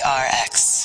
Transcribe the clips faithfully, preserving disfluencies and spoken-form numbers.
R X.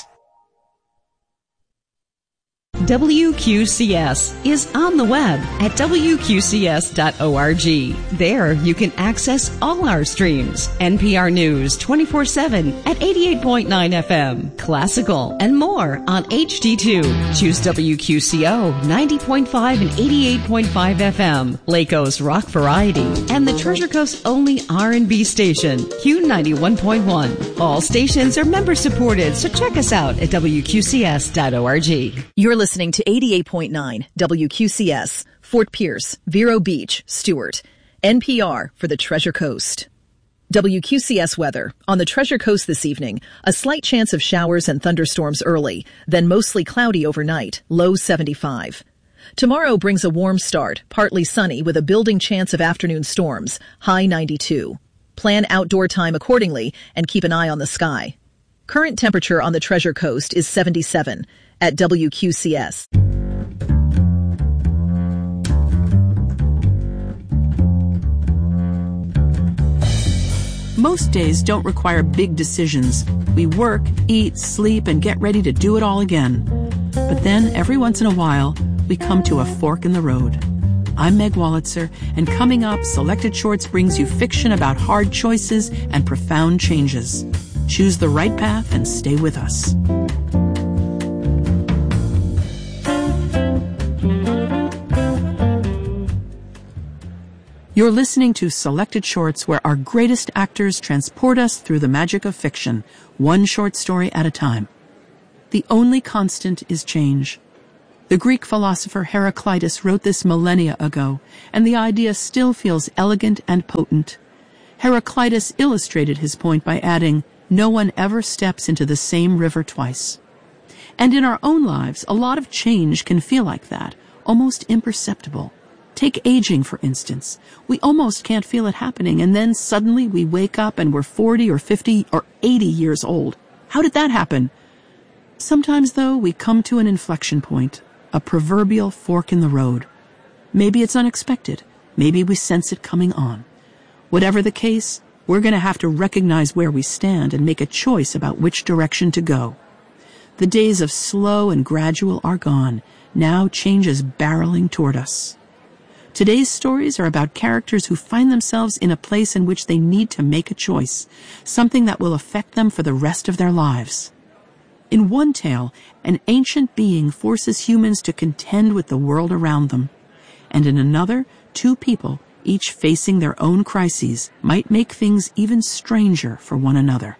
W Q C S is on the web at W Q C S dot org. There you can access all our streams, N P R News twenty-four seven at eighty-eight point nine F M, classical, and more on H D two. Choose W Q C O ninety point five and eighty-eight point five F M, Laco's rock variety, and the Treasure Coast only R and B station, Q ninety-one point one. All stations are member supported, so check us out at W Q C S dot org. You're listening to eighty-eight point nine W Q C S, Fort Pierce, Vero Beach, Stewart. N P R for the Treasure Coast. W Q C S weather. On the Treasure Coast this evening, a slight chance of showers and thunderstorms early, then mostly cloudy overnight, low seventy-five. Tomorrow brings a warm start, partly sunny with a building chance of afternoon storms, high ninety-two. Plan outdoor time accordingly and keep an eye on the sky. Current temperature on the Treasure Coast is seventy-seven at W Q C S. Most days don't require big decisions. We work, eat, sleep, and get ready to do it all again. But then, every once in a while, we come to a fork in the road. I'm Meg Wolitzer, and coming up, Selected Shorts brings you fiction about hard choices and profound changes. Choose the right path and stay with us. You're listening to Selected Shorts, where our greatest actors transport us through the magic of fiction, one short story at a time. The only constant is change. The Greek philosopher Heraclitus wrote this millennia ago, and the idea still feels elegant and potent. Heraclitus illustrated his point by adding, "No one ever steps into the same river twice." And in our own lives, a lot of change can feel like that, almost imperceptible. Take aging, for instance. We almost can't feel it happening, and then suddenly we wake up and we're forty or fifty or eighty years old. How did that happen? Sometimes, though, we come to an inflection point, a proverbial fork in the road. Maybe it's unexpected. Maybe we sense it coming on. Whatever the case, we're going to have to recognize where we stand and make a choice about which direction to go. The days of slow and gradual are gone. Now change is barreling toward us. Today's stories are about characters who find themselves in a place in which they need to make a choice, something that will affect them for the rest of their lives. In one tale, an ancient being forces humans to contend with the world around them. And in another, two people, each facing their own crises, might make things even stranger for one another.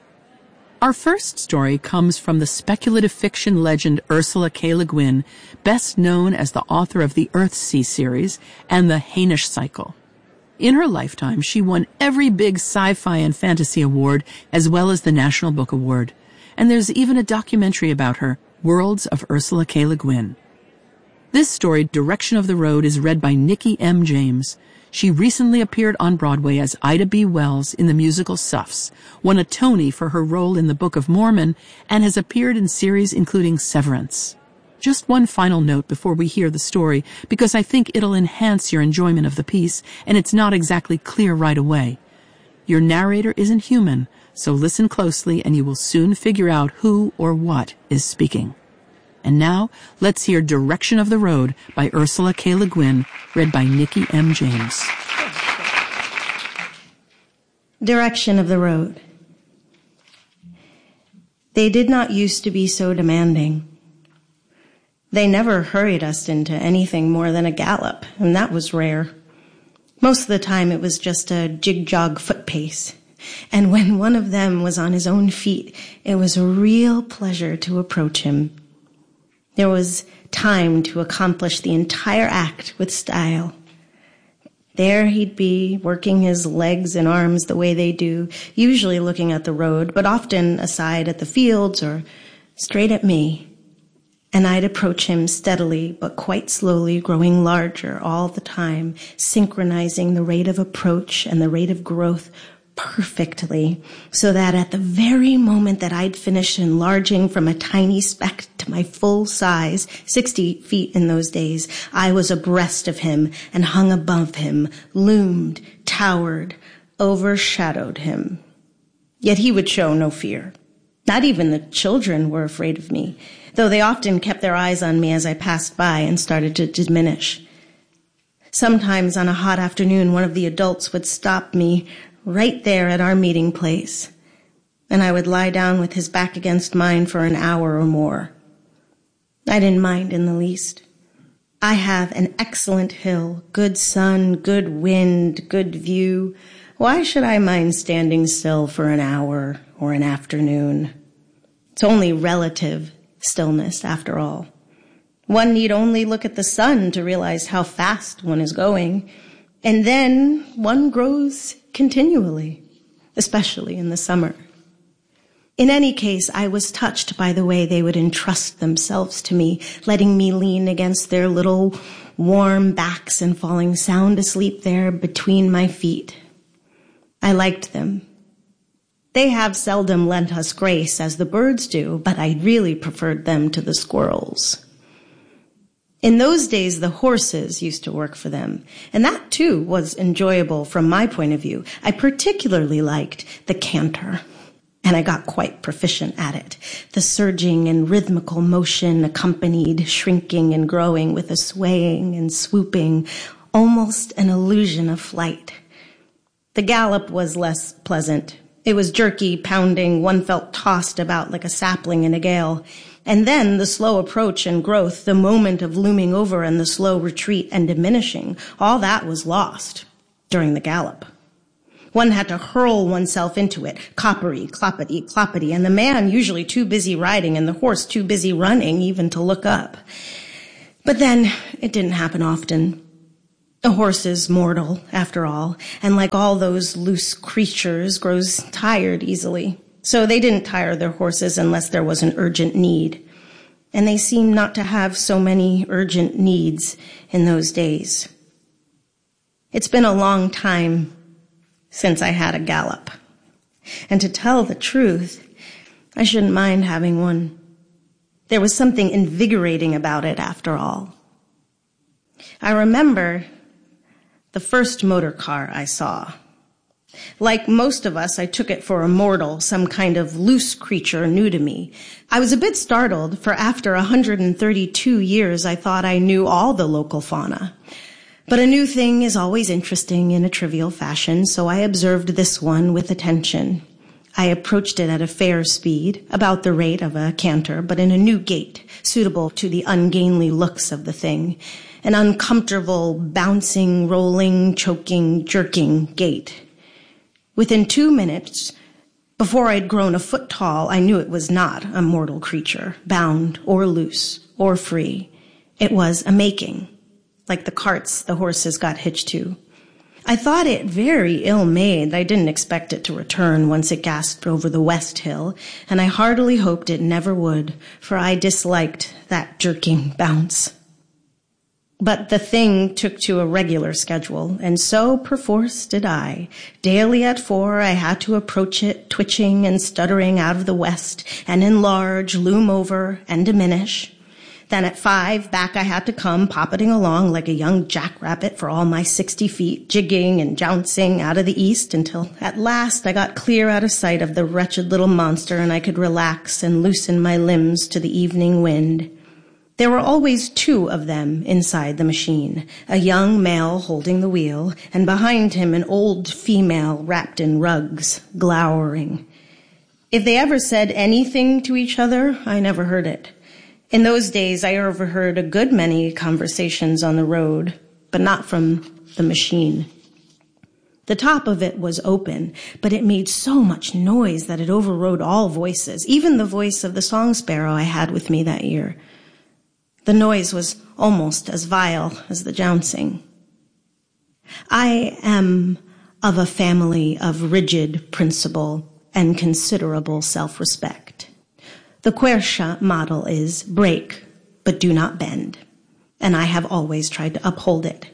Our first story comes from the speculative fiction legend Ursula K. Le Guin, best known as the author of the Earthsea series and the Hainish Cycle. In her lifetime, she won every big sci-fi and fantasy award, as well as the National Book Award. And there's even a documentary about her, Worlds of Ursula K. Le Guin. This story, Direction of the Road, is read by Nikki M. James. She recently appeared on Broadway as Ida B. Wells in the musical Suffs, won a Tony for her role in the Book of Mormon, and has appeared in series including Severance. Just one final note before we hear the story, because I think it'll enhance your enjoyment of the piece, and it's not exactly clear right away. Your narrator isn't human, so listen closely and you will soon figure out who or what is speaking. And now, let's hear Direction of the Road by Ursula K. Le Guin, read by Nikki M. James. Direction of the Road. They did not used to be so demanding. They never hurried us into anything more than a gallop, and that was rare. Most of the time it was just a jig-jog foot pace. And when one of them was on his own feet, it was a real pleasure to approach him. There was time to accomplish the entire act with style. There he'd be, working his legs and arms the way they do, usually looking at the road, but often aside at the fields or straight at me. And I'd approach him steadily, but quite slowly, growing larger all the time, synchronizing the rate of approach and the rate of growth perfectly, so that at the very moment that I'd finished enlarging from a tiny speck to my full size, sixty feet in those days, I was abreast of him and hung above him, loomed, towered, overshadowed him. Yet he would show no fear. Not even the children were afraid of me, though they often kept their eyes on me as I passed by and started to diminish. Sometimes on a hot afternoon, one of the adults would stop me right there at our meeting place, and I would lie down with his back against mine for an hour or more. I didn't mind in the least. I have an excellent hill, good sun, good wind, good view. Why should I mind standing still for an hour or an afternoon? It's only relative stillness, after all. One need only look at the sun to realize how fast one is going, and then one grows continually, especially in the summer. In any case, I was touched by the way they would entrust themselves to me, letting me lean against their little warm backs and falling sound asleep there between my feet. I liked them. They have seldom lent us grace as the birds do, but I really preferred them to the squirrels. In those days, the horses used to work for them, and that too was enjoyable from my point of view. I particularly liked the canter, and I got quite proficient at it. The surging and rhythmical motion accompanied shrinking and growing with a swaying and swooping, almost an illusion of flight. The gallop was less pleasant. It was jerky, pounding, one felt tossed about like a sapling in a gale. And then the slow approach and growth, the moment of looming over and the slow retreat and diminishing, all that was lost during the gallop. One had to hurl oneself into it, coppery, cloppity, cloppity, and the man usually too busy riding and the horse too busy running even to look up. But then it didn't happen often. A horse is mortal, after all, and like all those loose creatures, grows tired easily. So they didn't tire their horses unless there was an urgent need. And they seemed not to have so many urgent needs in those days. It's been a long time since I had a gallop. And to tell the truth, I shouldn't mind having one. There was something invigorating about it, after all. I remember the first motor car I saw. Like most of us, I took it for a mortal, some kind of loose creature new to me. I was a bit startled, for after one hundred thirty-two years, I thought I knew all the local fauna. But a new thing is always interesting in a trivial fashion, so I observed this one with attention. I approached it at a fair speed, about the rate of a canter, but in a new gait, suitable to the ungainly looks of the thing. An uncomfortable, bouncing, rolling, choking, jerking gait. Within two minutes, before I'd grown a foot tall, I knew it was not a mortal creature, bound or loose or free. It was a making, like the carts the horses got hitched to. I thought it very ill-made. I didn't expect it to return once it gasped over the West Hill, and I heartily hoped it never would, for I disliked that jerking bounce. But the thing took to a regular schedule, and so perforce did I. Daily at four, I had to approach it, twitching and stuttering out of the west, and enlarge, loom over, and diminish. Then at five, back I had to come, poppeting along like a young jackrabbit for all my sixty feet, jigging and jouncing out of the east, until at last I got clear out of sight of the wretched little monster, and I could relax and loosen my limbs to the evening wind. There were always two of them inside the machine, a young male holding the wheel, and behind him an old female wrapped in rugs, glowering. If they ever said anything to each other, I never heard it. In those days, I overheard a good many conversations on the road, but not from the machine. The top of it was open, but it made so much noise that it overrode all voices, even the voice of the song sparrow I had with me that year. The noise was almost as vile as the jouncing. I am of a family of rigid principle and considerable self-respect. The Quercia model is break, but do not bend, and I have always tried to uphold it.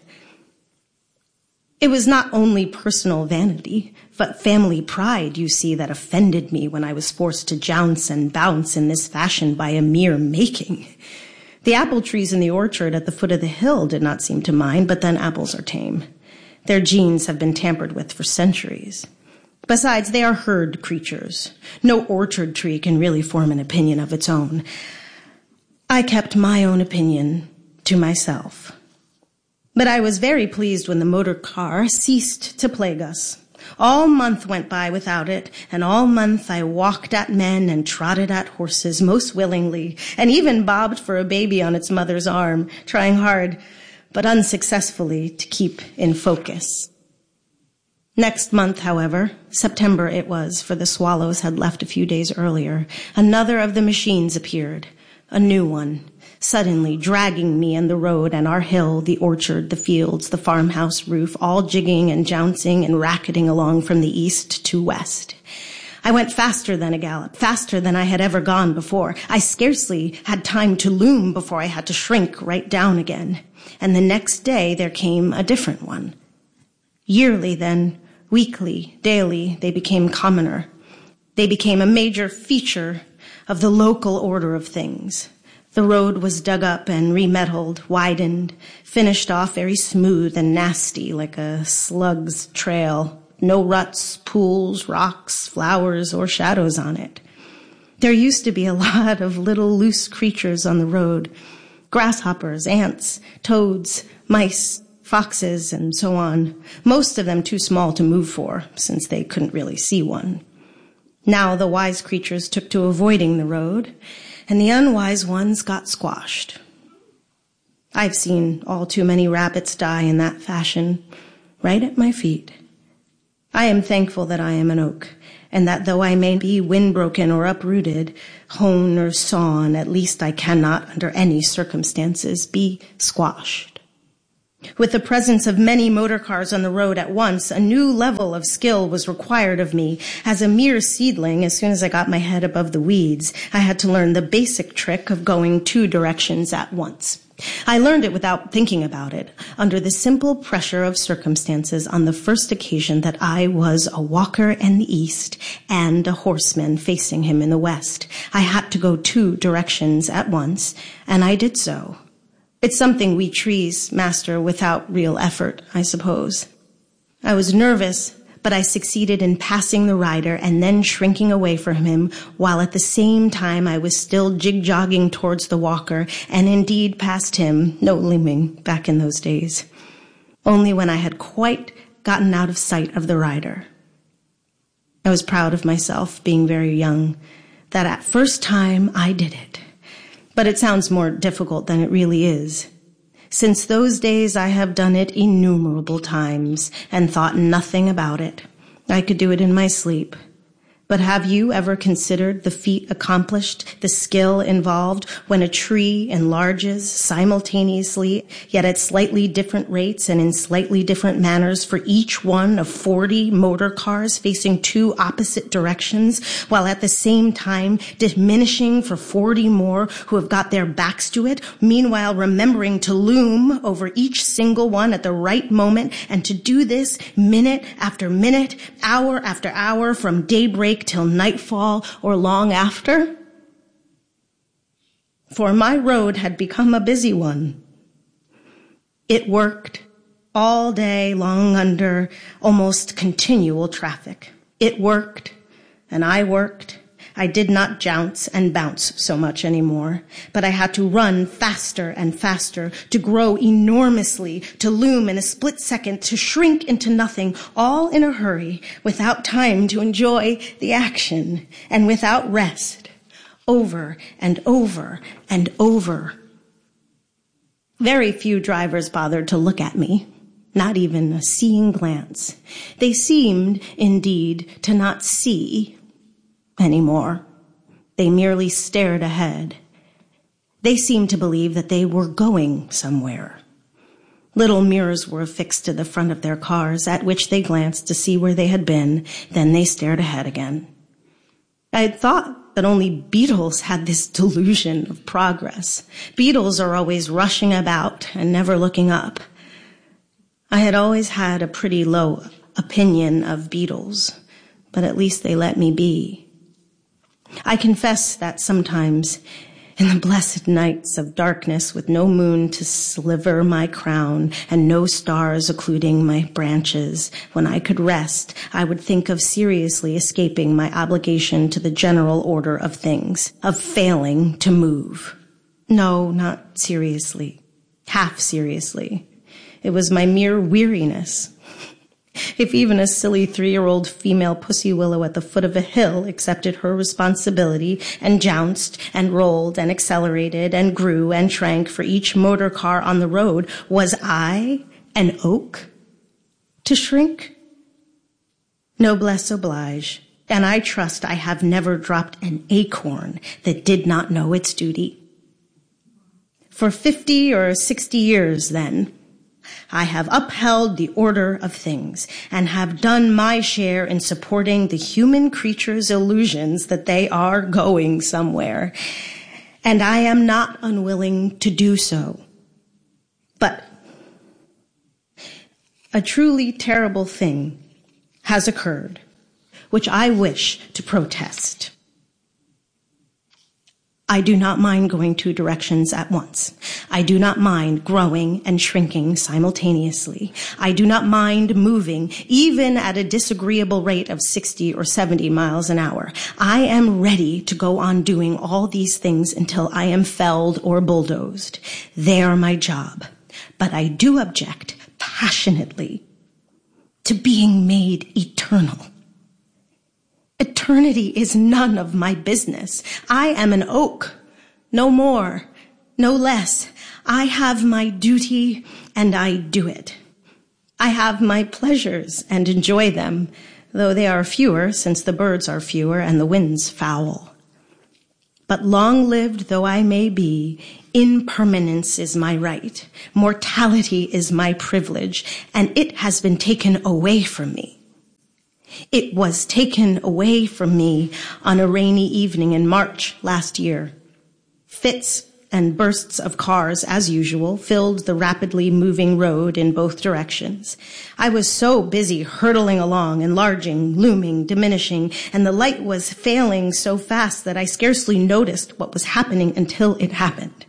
It was not only personal vanity, but family pride, you see, that offended me when I was forced to jounce and bounce in this fashion by a mere making. The apple trees in the orchard at the foot of the hill did not seem to mind, but then apples are tame. Their genes have been tampered with for centuries. Besides, they are herd creatures. No orchard tree can really form an opinion of its own. I kept my own opinion to myself. But I was very pleased when the motor car ceased to plague us. All month went by without it, and all month I walked at men and trotted at horses most willingly, and even bobbed for a baby on its mother's arm, trying hard, but unsuccessfully, to keep in focus. Next month, however, September it was, for the swallows had left a few days earlier, another of the machines appeared, a new one, suddenly dragging me and the road and our hill, the orchard, the fields, the farmhouse roof, all jigging and jouncing and racketing along from the east to west. I went faster than a gallop, faster than I had ever gone before. I scarcely had time to loom before I had to shrink right down again. And the next day there came a different one. Yearly then, weekly, daily, they became commoner. They became a major feature of the local order of things. The road was dug up and remetalled, widened, finished off very smooth and nasty like a slug's trail. No ruts, pools, rocks, flowers, or shadows on it. There used to be a lot of little loose creatures on the road. Grasshoppers, ants, toads, mice, foxes, and so on. Most of them too small to move for, since they couldn't really see one. Now the wise creatures took to avoiding the road, and the unwise ones got squashed. I've seen all too many rabbits die in that fashion, right at my feet. I am thankful that I am an oak, and that though I may be windbroken or uprooted, hewn or sawn, at least I cannot, under any circumstances, be squashed. With the presence of many motor cars on the road at once, a new level of skill was required of me. As a mere seedling, as soon as I got my head above the weeds, I had to learn the basic trick of going two directions at once. I learned it without thinking about it, under the simple pressure of circumstances on the first occasion that I was a walker in the east and a horseman facing him in the west. I had to go two directions at once, and I did so. It's something we trees master without real effort, I suppose. I was nervous, but I succeeded in passing the rider and then shrinking away from him, while at the same time I was still jig-jogging towards the walker, and indeed past him, no looming back in those days, only when I had quite gotten out of sight of the rider. I was proud of myself, being very young, that at first time I did it. But it sounds more difficult than it really is. Since those days I have done it innumerable times and thought nothing about it. I could do it in my sleep. But have you ever considered the feat accomplished, the skill involved when a tree enlarges simultaneously, yet at slightly different rates and in slightly different manners for each one of forty motor cars facing two opposite directions, while at the same time diminishing for forty more who have got their backs to it, meanwhile remembering to loom over each single one at the right moment, and to do this minute after minute, hour after hour, from daybreak till nightfall or long after? For my road had become a busy one. It worked all day long under almost continual traffic. It worked, and I worked. I did not jounce and bounce so much anymore, but I had to run faster and faster, to grow enormously, to loom in a split second, to shrink into nothing, all in a hurry, without time to enjoy the action, and without rest, over and over and over. Very few drivers bothered to look at me, not even a seeing glance. They seemed, indeed, to not see anymore. They merely stared ahead. They seemed to believe that they were going somewhere. Little mirrors were affixed to the front of their cars, at which they glanced to see where they had been, then they stared ahead again. I had thought that only beetles had this delusion of progress. Beetles are always rushing about and never looking up. I had always had a pretty low opinion of beetles, but at least they let me be. I confess that sometimes In the blessed nights of darkness with no moon to sliver my crown and no stars occluding my branches, when I could rest, I would think of seriously escaping my obligation to the general order of things, of failing to move. No, not seriously. Half seriously. It was my mere weariness. If even a silly three-year-old female pussy willow at the foot of a hill accepted her responsibility and jounced and rolled and accelerated and grew and shrank for each motor car on the road, was I an oak to shrink? Noblesse oblige, and I trust I have never dropped an acorn that did not know its duty. For fifty or sixty years, then, I have upheld the order of things and have done my share in supporting the human creature's illusions that they are going somewhere. And I am not unwilling to do so. But a truly terrible thing has occurred, which I wish to protest. I do not mind going two directions at once. I do not mind growing and shrinking simultaneously. I do not mind moving, even at a disagreeable rate of sixty or seventy miles an hour. I am ready to go on doing all these things until I am felled or bulldozed. They are my job. But I do object passionately to being made eternal. Eternity is none of my business. I am an oak, no more, no less. I have my duty, and I do it. I have my pleasures, and enjoy them, though they are fewer, since the birds are fewer and the winds foul. But long-lived though I may be, impermanence is my right, mortality is my privilege, and it has been taken away from me. It was taken away from me on a rainy evening in March last year. Fits and bursts of cars, as usual, filled the rapidly moving road in both directions. I was so busy hurtling along, enlarging, looming, diminishing, and the light was failing so fast that I scarcely noticed what was happening until it happened.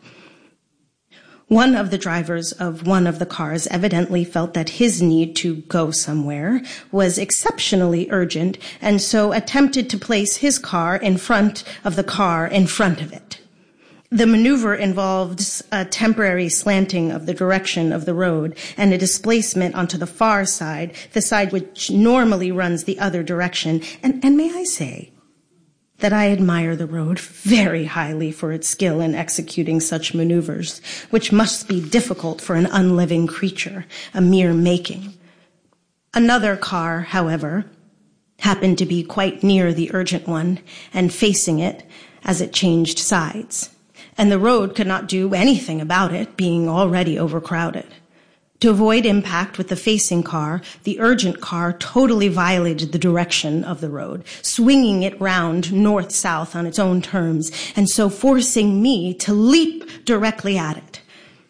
One of the drivers of one of the cars evidently felt that his need to go somewhere was exceptionally urgent, and so attempted to place his car in front of the car in front of it. The maneuver involved a temporary slanting of the direction of the road and a displacement onto the far side, the side which normally runs the other direction. And, and may I say that I admire the road very highly for its skill in executing such maneuvers, which must be difficult for an unliving creature, a mere making. Another car, however, happened to be quite near the urgent one and facing it as it changed sides, and the road could not do anything about it, being already overcrowded. To avoid impact with the facing car, the urgent car totally violated the direction of the road, swinging it round north-south on its own terms, and so forcing me to leap directly at it.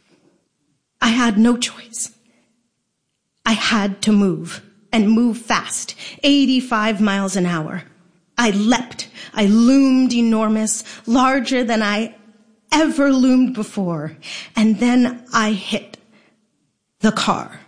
I had no choice. I had to move, and move fast, eighty-five miles an hour. I leapt. I loomed enormous, larger than I ever loomed before, and then I hit the car.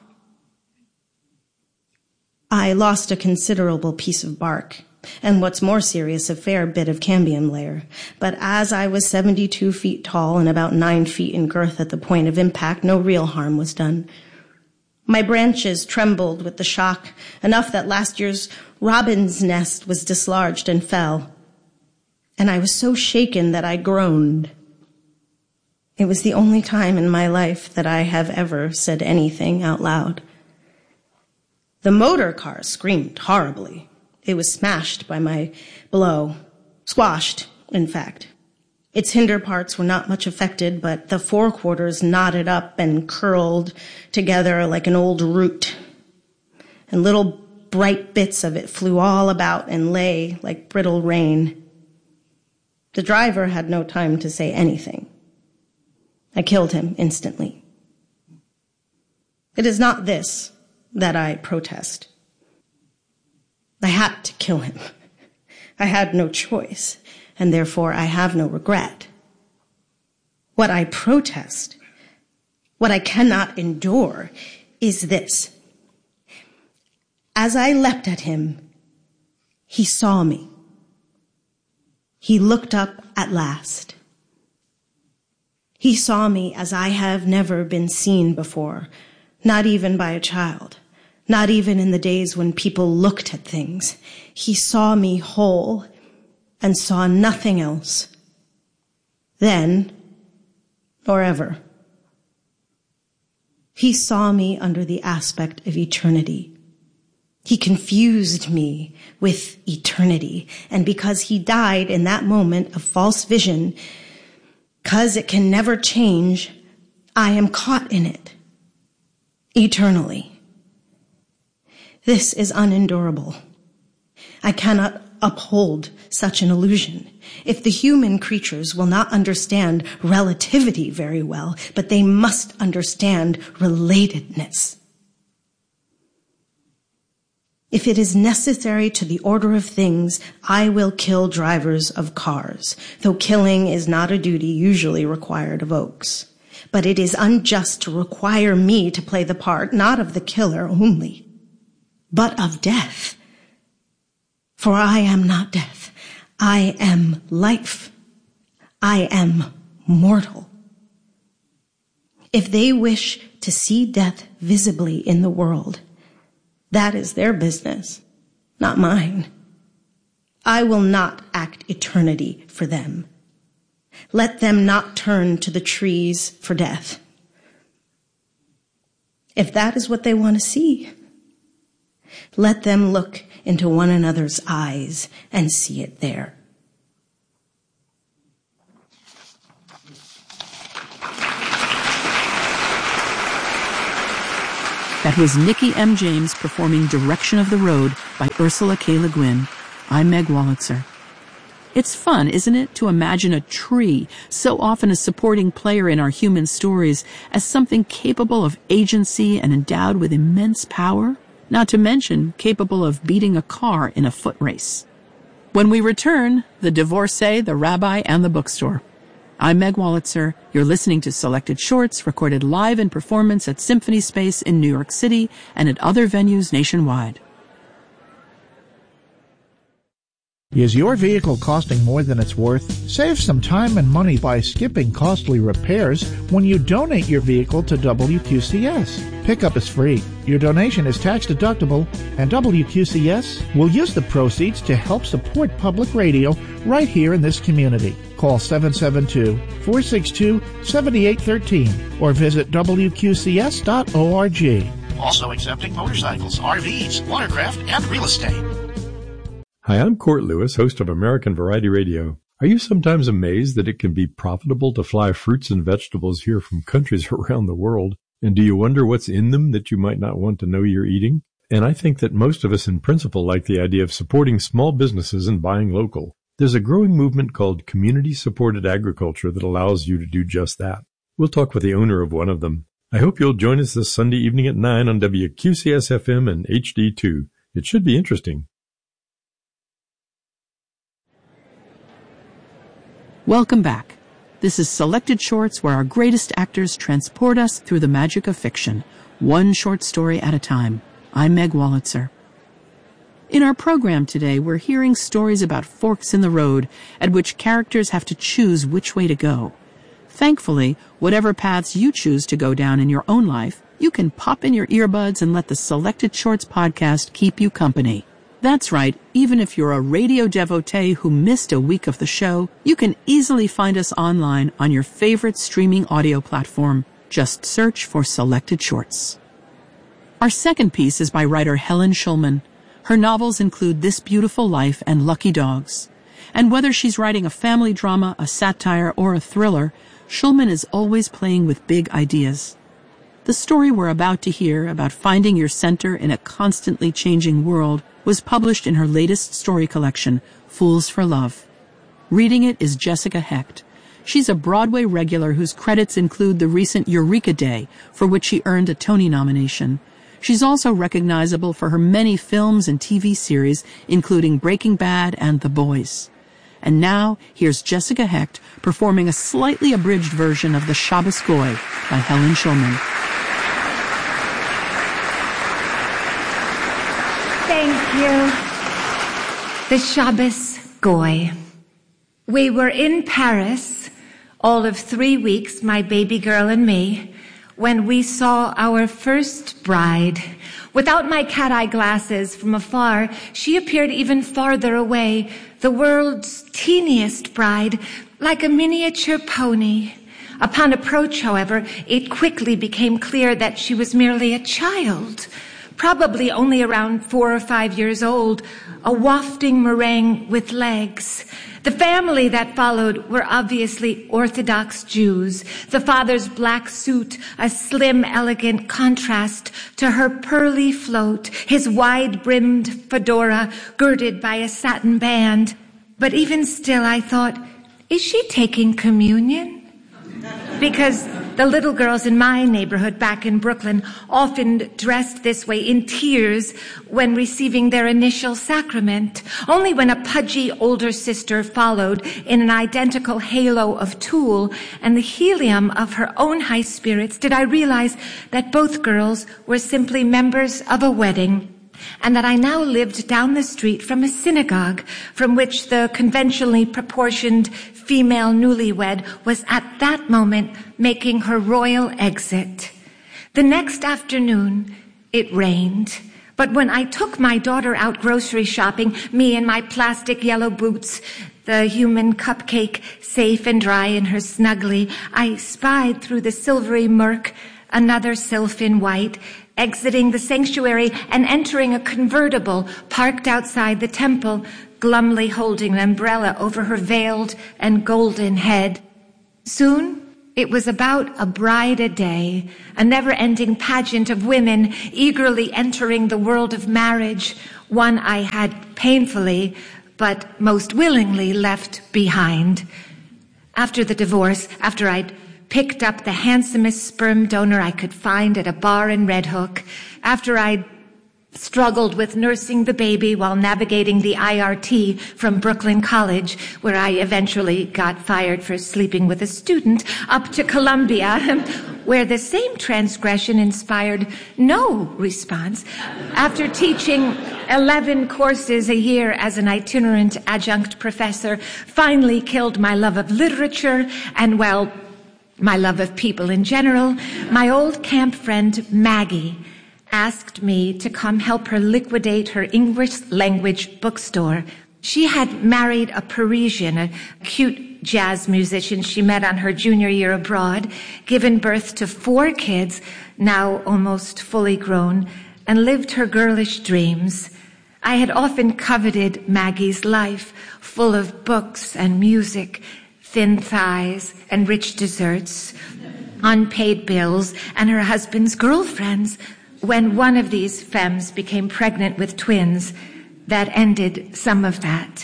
I lost a considerable piece of bark, and what's more serious, a fair bit of cambium layer. But as I was seventy-two feet tall and about nine feet in girth at the point of impact, no real harm was done. My branches trembled with the shock, enough that last year's robin's nest was dislodged and fell. And I was so shaken that I groaned. It was the only time in my life that I have ever said anything out loud. The motor car screamed horribly. It was smashed by my blow. Squashed, in fact. Its hinder parts were not much affected, but the forequarters knotted up and curled together like an old root. And little bright bits of it flew all about and lay like brittle rain. The driver had no time to say anything. I killed him instantly. It is not this that I protest. I had to kill him. I had no choice, and therefore I have no regret. What I protest, what I cannot endure, is this. As I leapt at him, he saw me. He looked up at last. He saw me as I have never been seen before, not even by a child, not even in the days when people looked at things. He saw me whole and saw nothing else. Then, or ever. He saw me under the aspect of eternity. He confused me with eternity. And because he died in that moment of false vision, because it can never change, I am caught in it eternally. This is unendurable. I cannot uphold such an illusion. If the human creatures will not understand relativity very well, but they must understand relatedness. If it is necessary to the order of things, I will kill drivers of cars, though killing is not a duty usually required of oaks. But it is unjust to require me to play the part, not of the killer only, but of death. For I am not death. I am life. I am mortal. If they wish to see death visibly in the world, that is their business, not mine. I will not act eternity for them. Let them not turn to the trees for death. If that is what they want to see, let them look into one another's eyes and see it there. That was Nikki M. James performing Direction of the Road by Ursula K. Le Guin. I'm Meg Wolitzer. It's fun, isn't it, to imagine a tree, so often a supporting player in our human stories, as something capable of agency and endowed with immense power, not to mention capable of beating a car in a foot race. When we return, the divorcee, the rabbi, and the bookstore. I'm Meg Wolitzer. You're listening to Selected Shorts, recorded live in performance at Symphony Space in New York City and at other venues nationwide. Is your vehicle costing more than it's worth? Save some time and money by skipping costly repairs when you donate your vehicle to W Q C S. Pickup is free. Your donation is tax deductible, and W Q C S will use the proceeds to help support public radio right here in this community. Call seven seven two, four six two, seven eight one three or visit W Q C S dot org. Also accepting motorcycles, R Vs, watercraft, and real estate. Hi, I'm Court Lewis, host of American Variety Radio. Are you sometimes amazed that it can be profitable to fly fruits and vegetables here from countries around the world? And do you wonder what's in them that you might not want to know you're eating? And I think that most of us in principle like the idea of supporting small businesses and buying local. There's a growing movement called community-supported agriculture that allows you to do just that. We'll talk with the owner of one of them. I hope you'll join us this Sunday evening at nine on W Q C S F M and H D two. It should be interesting. Welcome back. This is Selected Shorts, where our greatest actors transport us through the magic of fiction, one short story at a time. I'm Meg Wolitzer. In our program today, we're hearing stories about forks in the road at which characters have to choose which way to go. Thankfully, whatever paths you choose to go down in your own life, you can pop in your earbuds and let the Selected Shorts podcast keep you company. That's right, even if you're a radio devotee who missed a week of the show, you can easily find us online on your favorite streaming audio platform. Just search for Selected Shorts. Our second piece is by writer Helen Schulman. Her novels include This Beautiful Life and Lucky Dogs. And whether she's writing a family drama, a satire, or a thriller, Schulman is always playing with big ideas. The story we're about to hear about finding your center in a constantly changing world was published in her latest story collection, Fools for Love. Reading it is Jessica Hecht. She's a Broadway regular whose credits include the recent Eureka Day, for which she earned a Tony nomination. She's also recognizable for her many films and T V series, including Breaking Bad and The Boys. And now, here's Jessica Hecht performing a slightly abridged version of the Shabbos Goy by Helen Shulman. Thank you. The Shabbos Goy. We were in Paris, all of three weeks, my baby girl and me, when we saw our first bride. Without my cat-eye glasses, from afar, she appeared even farther away, the world's teeniest bride, like a miniature pony. Upon approach, however, it quickly became clear that she was merely a child, probably only around four or five years old, a wafting meringue with legs. The family that followed were obviously Orthodox Jews. The father's black suit, a slim, elegant contrast to her pearly float, his wide-brimmed fedora girded by a satin band. But even still, I thought, is she taking communion? Because the little girls in my neighborhood back in Brooklyn often dressed this way in tears when receiving their initial sacrament. Only when a pudgy older sister followed in an identical halo of tulle and the helium of her own high spirits did I realize that both girls were simply members of a wedding, and that I now lived down the street from a synagogue from which the conventionally proportioned female newlywed was at that moment making her royal exit. The next afternoon, it rained. But when I took my daughter out grocery shopping, me in my plastic yellow boots, the human cupcake safe and dry in her snuggly, I spied through the silvery murk another sylph in white, exiting the sanctuary and entering a convertible parked outside the temple, glumly holding an umbrella over her veiled and golden head. Soon, it was about a bride a day, a never-ending pageant of women eagerly entering the world of marriage, one I had painfully, but most willingly left behind. After the divorce, after I'd picked up the handsomest sperm donor I could find at a bar in Red Hook, after I'd struggled with nursing the baby while navigating the I R T from Brooklyn College, where I eventually got fired for sleeping with a student, up to Columbia, where the same transgression inspired no response. After teaching eleven courses a year as an itinerant adjunct professor, finally killed my love of literature and, well, my love of people in general, my old camp friend Maggie asked me to come help her liquidate her English language bookstore. She had married a Parisian, a cute jazz musician she met on her junior year abroad, given birth to four kids, now almost fully grown, and lived her girlish dreams. I had often coveted Maggie's life, full of books and music, thin thighs and rich desserts, unpaid bills, and her husband's girlfriends. When one of these femmes became pregnant with twins, that ended some of that.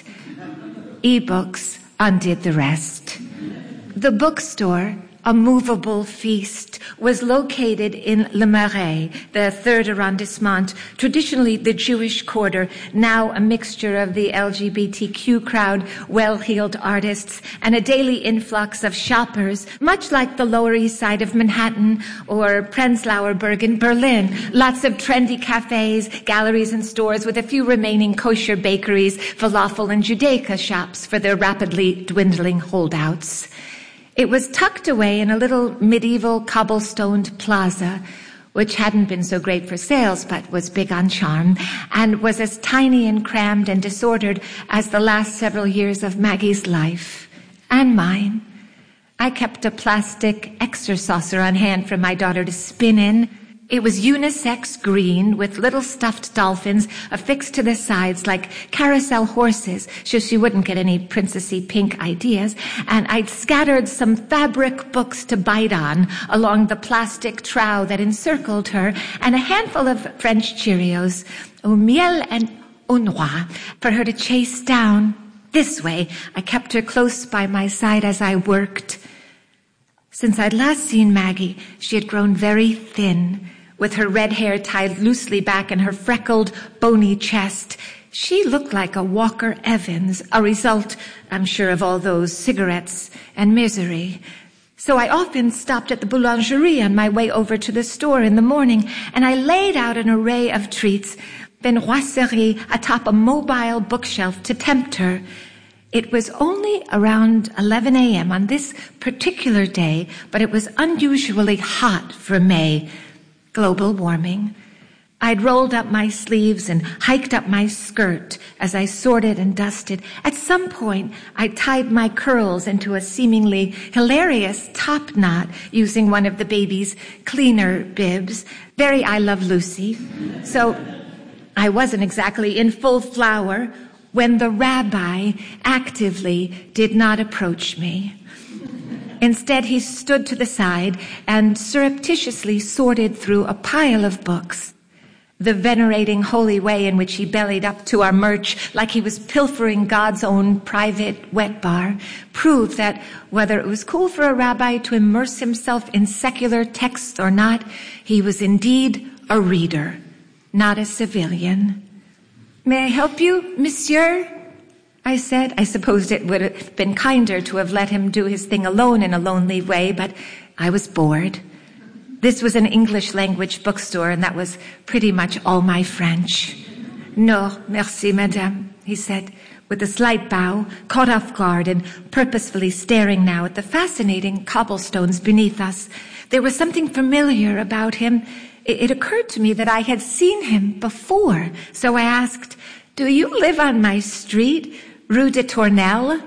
E-books undid the rest. The bookstore, a movable feast, was located in Le Marais, the third arrondissement, traditionally the Jewish quarter, now a mixture of the L G B T Q crowd, well-heeled artists, and a daily influx of shoppers, much like the Lower East Side of Manhattan or Prenzlauer Berg in Berlin. Lots of trendy cafes, galleries, and stores with a few remaining kosher bakeries, falafel and Judaica shops for their rapidly dwindling holdouts. It was tucked away in a little medieval cobblestoned plaza, which hadn't been so great for sales, but was big on charm, and was as tiny and crammed and disordered as the last several years of Maggie's life. And mine. I kept a plastic exerciser on hand for my daughter to spin in. It was unisex green with little stuffed dolphins affixed to the sides like carousel horses, so she wouldn't get any princessy pink ideas. And I'd scattered some fabric books to bite on along the plastic trough that encircled her, and a handful of French Cheerios, au miel and au noix, for her to chase down. This way, I kept her close by my side as I worked. Since I'd last seen Maggie, she had grown very thin. With her red hair tied loosely back and her freckled, bony chest, She looked like a Walker Evans, a result, I'm sure, of all those cigarettes and misery. So I often stopped at the boulangerie on my way over to the store in the morning, and I laid out an array of treats, viennoiserie atop a mobile bookshelf to tempt her. It was only around eleven a.m. on this particular day, but it was unusually hot for May. Global warming. I'd rolled up my sleeves and hiked up my skirt as I sorted and dusted. At some point, I tied my curls into a seemingly hilarious top knot using one of the baby's cleaner bibs. Very I Love Lucy. So I wasn't exactly in full flower when the rabbi actively did not approach me. Instead, he stood to the side and surreptitiously sorted through a pile of books. The venerating holy way in which he bellied up to our merch like he was pilfering God's own private wet bar proved that whether it was cool for a rabbi to immerse himself in secular texts or not, he was indeed a reader, not a civilian. "May I help you, monsieur?" I said. I supposed it would have been kinder to have let him do his thing alone in a lonely way, but I was bored. This was an English-language bookstore, and that was pretty much all my French. "No, merci, madame," he said, with a slight bow, caught off guard and purposefully staring now at the fascinating cobblestones beneath us. There was something familiar about him. It, it occurred to me that I had seen him before, so I asked, "Do you live on my street, Rue de Tournelle?"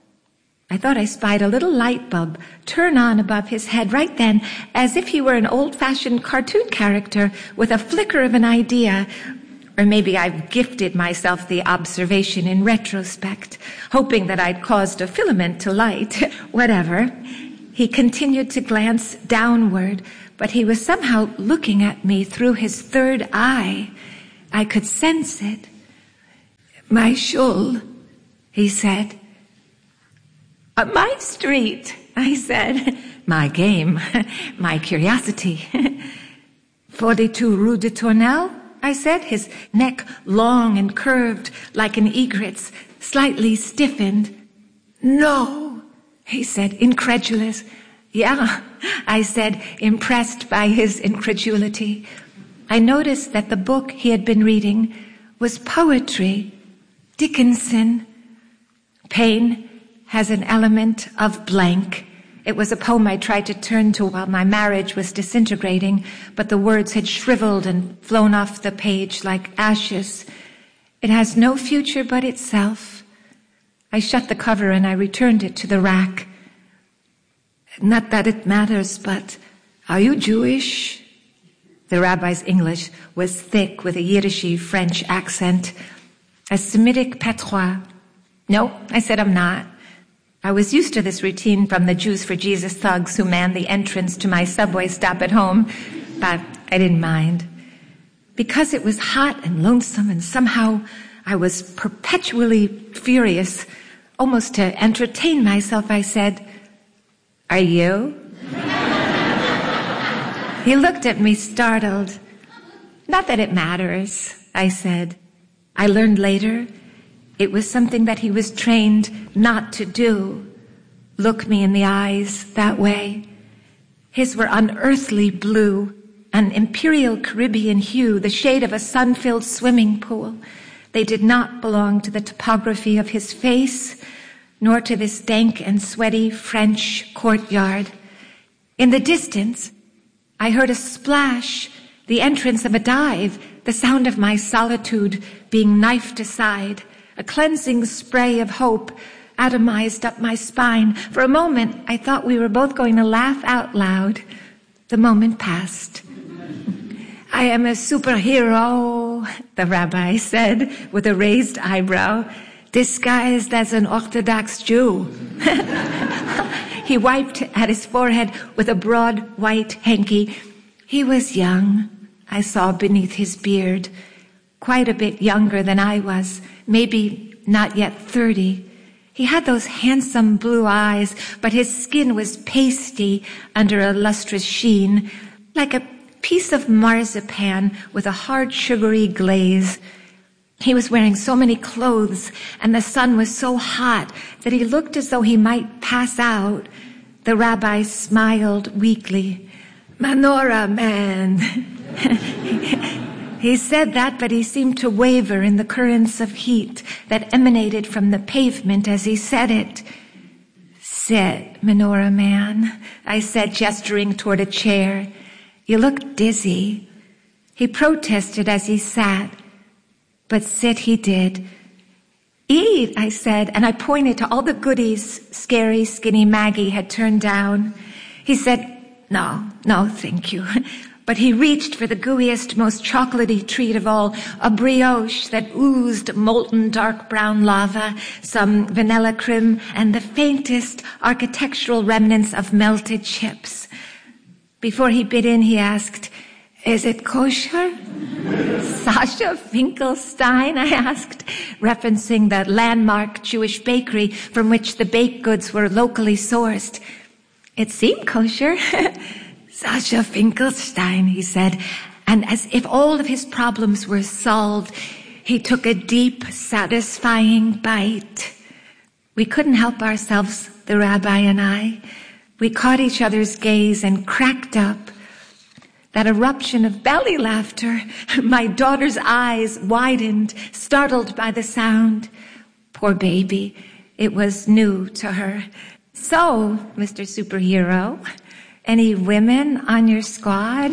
I thought I spied a little light bulb turn on above his head right then, as if he were an old-fashioned cartoon character with a flicker of an idea. Or maybe I've gifted myself the observation in retrospect, hoping that I'd caused a filament to light. Whatever. He continued to glance downward, but he was somehow looking at me through his third eye. I could sense it. "My shul," he said. "Uh, my street," I said. My game, my curiosity. forty-two Rue de Tournelle, I said, his neck long and curved like an egret's, slightly stiffened. "No," he said, incredulous. "Yeah," I said, impressed by his incredulity. I noticed that the book he had been reading was poetry. Dickinson. Pain has an element of blank. It was a poem I tried to turn to while my marriage was disintegrating, but the words had shriveled and flown off the page like ashes. It has no future but itself. I shut the cover and I returned it to the rack. "Not that it matters, but are you Jewish?" The rabbi's English was thick with a Yiddishy French accent, a Semitic patois. "No," I said, "I'm not." I was used to this routine from the Jews for Jesus thugs who manned the entrance to my subway stop at home, but I didn't mind. Because it was hot and lonesome and somehow I was perpetually furious, almost to entertain myself, I said, "Are you?" He looked at me startled. "Not that it matters," I said. I learned later it was something that he was trained not to do. Look me in the eyes that way. His were unearthly blue, an imperial Caribbean hue, the shade of a sun-filled swimming pool. They did not belong to the topography of his face, nor to this dank and sweaty French courtyard. In the distance, I heard a splash, the entrance of a dive, the sound of my solitude being knifed aside. A cleansing spray of hope atomized up my spine. For a moment, I thought we were both going to laugh out loud. The moment passed. "I am a superhero," the rabbi said with a raised eyebrow, "disguised as an Orthodox Jew." He wiped at his forehead with a broad white hanky. He was young, I saw beneath his beard, quite a bit younger than I was, maybe not yet thirty. He had those handsome blue eyes, but his skin was pasty under a lustrous sheen, like a piece of marzipan with a hard sugary glaze. He was wearing so many clothes, and the sun was so hot that he looked as though he might pass out. The rabbi smiled weakly. Menorah man. He said that, but he seemed to waver in the currents of heat that emanated from the pavement as he said it. Sit, Menorah man, I said, gesturing toward a chair. You look dizzy. He protested as he sat, but sit he did. Eat, I said, and I pointed to all the goodies scary, skinny Maggie had turned down. He said, no, no, thank you. But he reached for the gooeyest, most chocolatey treat of all, a brioche that oozed molten dark brown lava, some vanilla creme, and the faintest architectural remnants of melted chips. Before he bit in, he asked, is it kosher? Sasha Finkelstein, I asked, referencing the landmark Jewish bakery from which the baked goods were locally sourced. It seemed kosher. Sasha Finkelstein, he said, and as if all of his problems were solved, he took a deep, satisfying bite. We couldn't help ourselves, the rabbi and I. We caught each other's gaze and cracked up. That eruption of belly laughter, my daughter's eyes widened, startled by the sound. Poor baby, it was new to her. So, Mister Superhero, any women on your squad?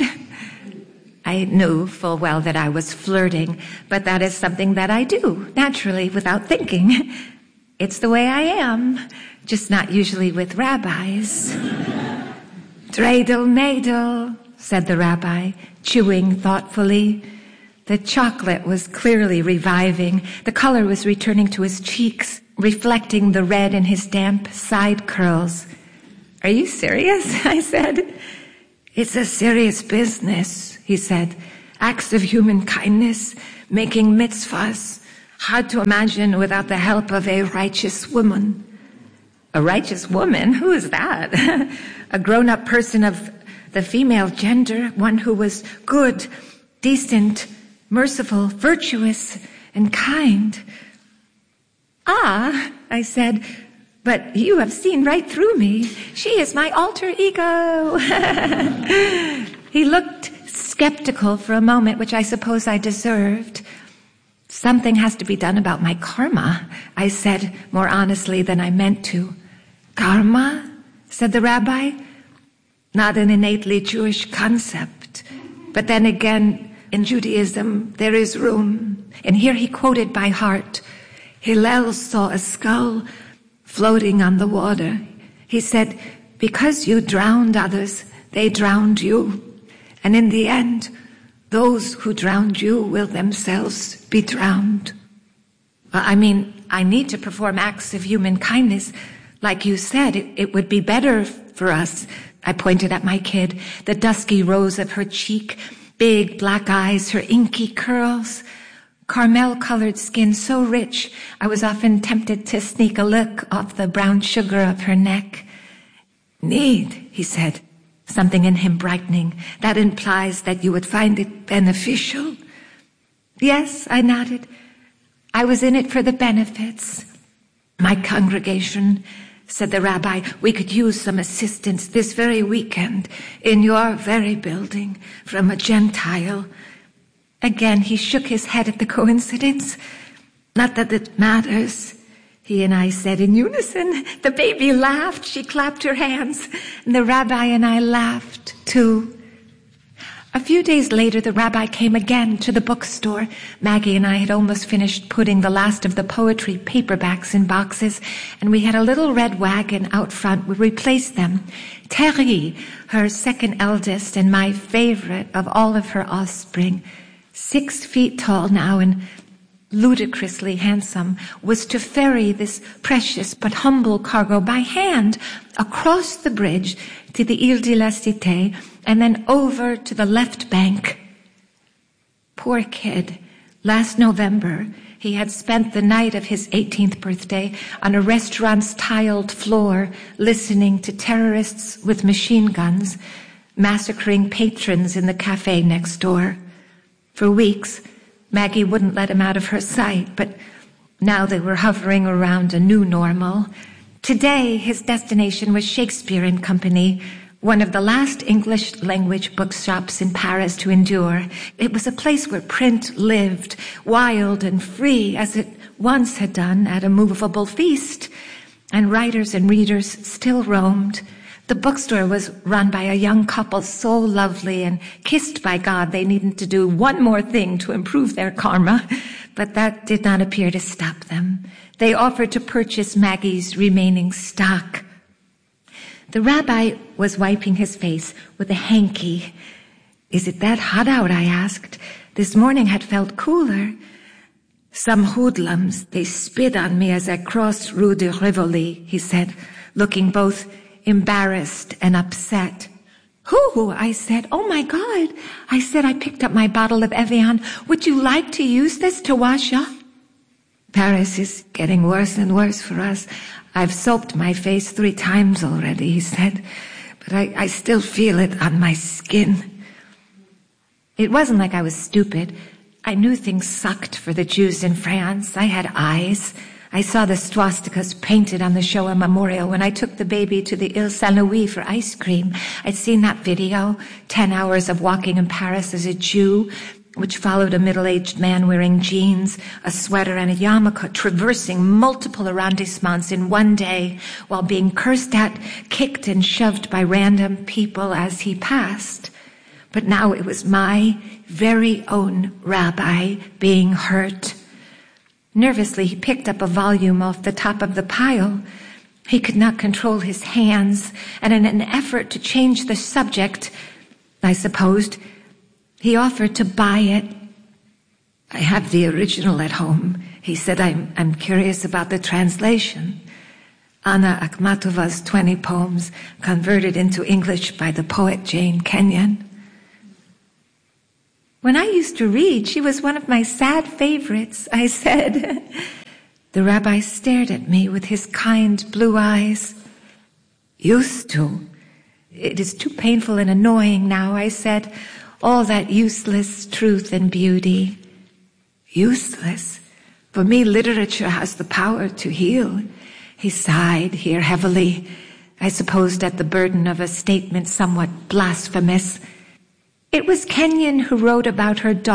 I knew full well that I was flirting, but that is something that I do, naturally, without thinking. It's the way I am, just not usually with rabbis. Dreidel Madel, said the rabbi, chewing thoughtfully. The chocolate was clearly reviving. The color was returning to his cheeks, reflecting the red in his damp side curls. Are you serious? I said. It's a serious business, he said. Acts of human kindness, making mitzvahs. Hard to imagine without the help of a righteous woman. A righteous woman? Who is that? A grown-up person of the female gender, one who was good, decent, merciful, virtuous, and kind. Ah, I said, but you have seen right through me. She is my alter ego. He looked skeptical for a moment, which I suppose I deserved. Something has to be done about my karma, I said more honestly than I meant to. Karma? Said the rabbi. Not an innately Jewish concept. But then again, in Judaism, there is room. And here he quoted by heart. Hillel saw a skull floating on the water. He said, because you drowned others, they drowned you. And in the end, those who drowned you will themselves be drowned. I mean, I need to perform acts of human kindness. Like you said, it, it would be better for us. I pointed at my kid, the dusky rose of her cheek, big black eyes, her inky curls. Caramel-colored skin so rich, I was often tempted to sneak a lick off the brown sugar of her neck. Need, he said, something in him brightening. That implies that you would find it beneficial? Yes, I nodded. I was in it for the benefits. My congregation, said the rabbi, we could use some assistance this very weekend in your very building from a Gentile. Again, he shook his head at the coincidence. Not that it matters, he and I said in unison. The baby laughed. She clapped her hands. And the rabbi and I laughed, too. A few days later, the rabbi came again to the bookstore. Maggie and I had almost finished putting the last of the poetry paperbacks in boxes, and we had a little red wagon out front. We replaced them. Terry, her second eldest and my favorite of all of her offspring, six feet tall now and ludicrously handsome, was to ferry this precious but humble cargo by hand across the bridge to the Ile de la Cité and then over to the left bank. Poor kid. Last November, he had spent the night of his eighteenth birthday on a restaurant's tiled floor listening to terrorists with machine guns massacring patrons in the cafe next door. For weeks, Maggie wouldn't let him out of her sight, but now they were hovering around a new normal. Today, his destination was Shakespeare and Company, one of the last English-language bookshops in Paris to endure. It was a place where print lived, wild and free, as it once had done at a movable feast, and writers and readers still roamed. The bookstore was run by a young couple so lovely and kissed by God they needed to do one more thing to improve their karma, but that did not appear to stop them. They offered to purchase Maggie's remaining stock. The rabbi was wiping his face with a hanky. "Is it that hot out?" I asked. "This morning had felt cooler." "Some hoodlums, they spit on me as I crossed Rue de Rivoli," he said, looking both embarrassed and upset. "Who?" I said. "Oh my God." I said, "I picked up my bottle of Evian. Would you like to use this to wash off?" "Paris is getting worse and worse for us. I've soaped my face three times already," he said, "but I, I still feel it on my skin." It wasn't like I was stupid. I knew things sucked for the Jews in France. I had eyes. I saw the swastikas painted on the Shoah Memorial when I took the baby to the Ile Saint-Louis for ice cream. I'd seen that video, ten hours of walking in Paris as a Jew, which followed a middle-aged man wearing jeans, a sweater, and a yarmulke, traversing multiple arrondissements in one day while being cursed at, kicked, and shoved by random people as he passed. But now it was my very own rabbi being hurt. Nervously, he picked up a volume off the top of the pile. He could not control his hands, and in an effort to change the subject, I supposed, he offered to buy it. "I have the original at home," he said. I'm, I'm curious about the translation. Anna Akhmatova's twenty poems converted into English by the poet Jane Kenyon. "When I used to read, she was one of my sad favorites," I said. The rabbi stared at me with his kind blue eyes. "Used to? It is too painful and annoying now," I said. "All that useless truth and beauty." "Useless? For me, literature has the power to heal." He sighed here heavily, I supposed at the burden of a statement somewhat blasphemous. "It was Kenyon who wrote about her dog